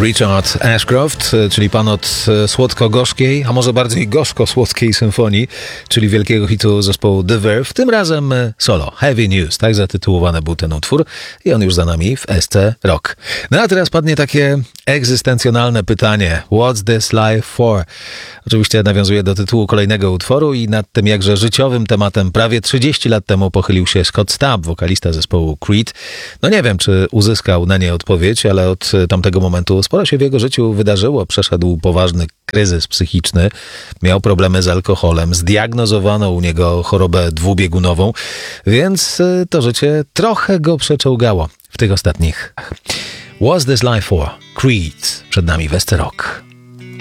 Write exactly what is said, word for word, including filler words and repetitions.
Richard Ashcroft, czyli pan od słodko-gorzkiej, a może bardziej gorzko-słodkiej symfonii, czyli wielkiego hitu zespołu The Verve, tym razem solo, Heavy News, tak zatytułowany był ten utwór i on już za nami w S C Rock. No a teraz padnie takie egzystencjonalne pytanie, what's this life for? Oczywiście nawiązuje do tytułu kolejnego utworu i nad tym jakże życiowym tematem prawie trzydzieści lat temu pochylił się Scott Stapp, wokalista zespołu Creed. No nie wiem, czy uzyskał na nie odpowiedź, ale od tamtego momentu sporo się w jego życiu wydarzyło. Przeszedł poważny kryzys psychiczny, miał problemy z alkoholem, zdiagnozowano u niego chorobę dwubiegunową, więc to życie trochę go przeczołgało w tych ostatnich. What's this life for? Creed przed nami w S C Rock.